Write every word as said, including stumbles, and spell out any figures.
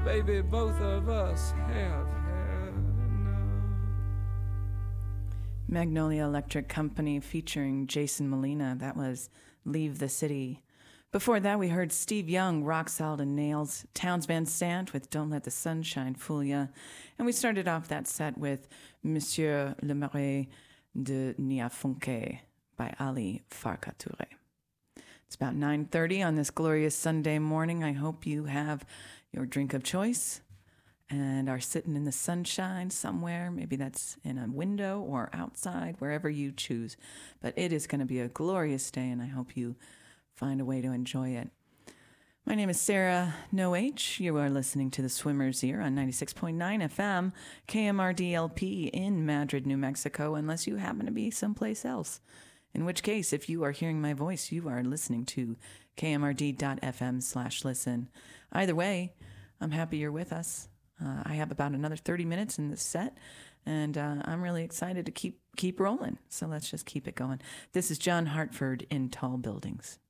baby, both of us have had enough. Magnolia Electric Company featuring Jason Molina. That was Leave the City. Before that, we heard Steve Young, Rock Solid and Nails, Towns Van Sant with Don't Let the Sunshine Fool Ya. And we started off that set with Monsieur le Marais de Niafunke by Ali Farka Touré. It's about nine thirty on this glorious Sunday morning. I hope you have your drink of choice and are sitting in the sunshine somewhere. Maybe that's in a window or outside, wherever you choose. But it is going to be a glorious day, and I hope you find a way to enjoy it. My name is Sarah No H. You are listening to The Swimmer's Ear on ninety-six point nine F M, K M R D L P in Madrid, New Mexico, unless you happen to be someplace else. In which case, if you are hearing my voice, you are listening to K M R D dot F M slash listen. Either way, I'm happy you're with us. Uh, I have about another thirty minutes in this set, and uh, I'm really excited to keep keep rolling. So let's just keep it going. This is John Hartford in Tall Buildings.